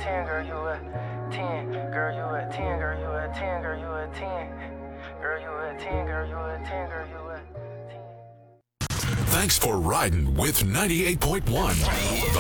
10, girl, you a 10. Girl, you a 10, girl, you a 10, girl, you a 10. Girl, you a 10, girl, you a 10, girl, you a 10. Thanks for riding with 98.1, the